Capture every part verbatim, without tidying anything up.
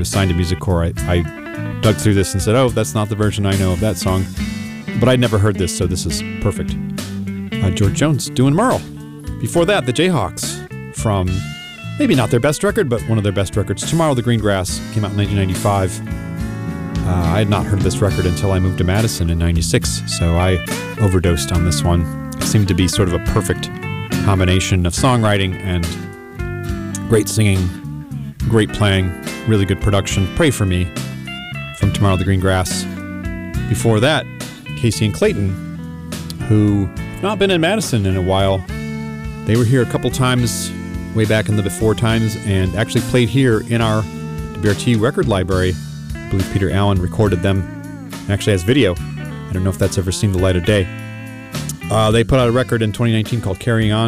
was signed to Music Core, I, I dug through this and said, oh, that's not the version I know of that song. But I'd never heard this, so this is perfect. Uh, George Jones doing Merle. Before that, the Jayhawks from maybe not their best record, but one of their best records. Tomorrow the Green Grass came out in nineteen ninety-five. Uh, I had not heard this record until I moved to Madison in ninety-six, so I overdosed on this one. It seemed to be sort of a perfect combination of songwriting and great singing, great playing, really good production. Pray for Me from Tomorrow the Green Grass. Before that, Casey and Clayton, who have not been in Madison in a while. They were here a couple times way back in the before times and actually played here in our W R T record library. I believe Peter Allen recorded them and actually has video. I don't know if that's ever seen the light of day. Uh, they put out a record in twenty nineteen called Carrying On.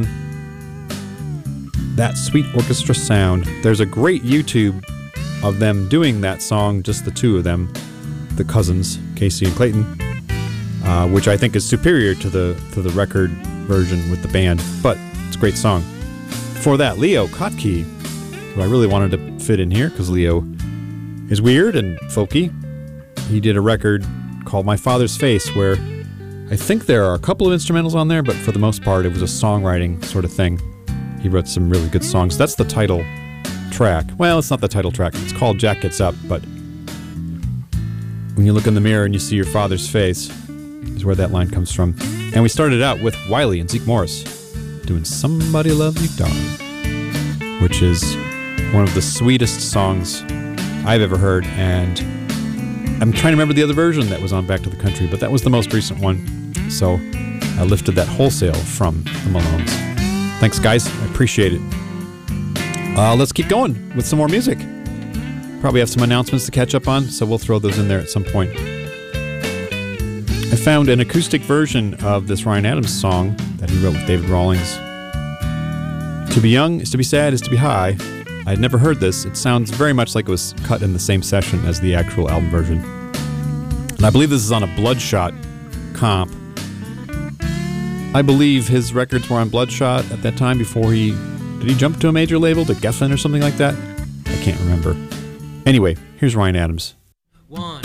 That sweet orchestra sound. There's a great YouTube of them doing that song, just the two of them, the cousins, Casey and Clayton, uh, which I think is superior to the to the record version with the band, but it's a great song. Before that, Leo Kottke, who I really wanted to fit in here because Leo is weird and folky. He did a record called My Father's Face where I think there are a couple of instrumentals on there, but for the most part it was a songwriting sort of thing. He wrote some really good songs. That's the title track. Well, it's not the title track. It's called Jack Gets Up, but when you look in the mirror and you see your father's face is where that line comes from. And we started out with Wiley and Zeke Morris doing Somebody Loves You Darling, which is one of the sweetest songs I've ever heard, and I'm trying to remember the other version that was on Back to the Country, but that was the most recent one, so I lifted that wholesale from the Malones. Thanks, guys. I appreciate it. Uh, let's keep going with some more music. Probably have some announcements to catch up on, so we'll throw those in there at some point. I found an acoustic version of this Ryan Adams song that he wrote with David Rawlings. To be young is to be sad is to be high. I had never heard this. It sounds very much like it was cut in the same session as the actual album version. And I believe this is on a Bloodshot comp. I believe his records were on Bloodshot at that time before he... Did he jump to a major label, to Geffen or something like that? I can't remember. Anyway, here's Ryan Adams.